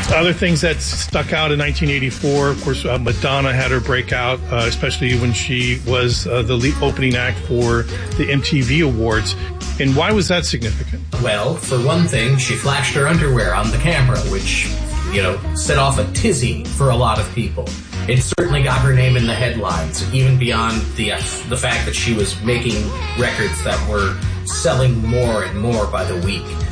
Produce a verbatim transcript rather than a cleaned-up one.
Other things that stuck out in nineteen eighty-four, of course, uh, Madonna had her breakout, uh, especially when she was uh, the lead opening act for the M T V Awards. And why was that significant? Well, for one thing, she flashed her underwear on the camera, which, you know, set off a tizzy for a lot of people. It certainly got her name in the headlines, even beyond the uh, the fact that she was making records that were selling more and more by the week.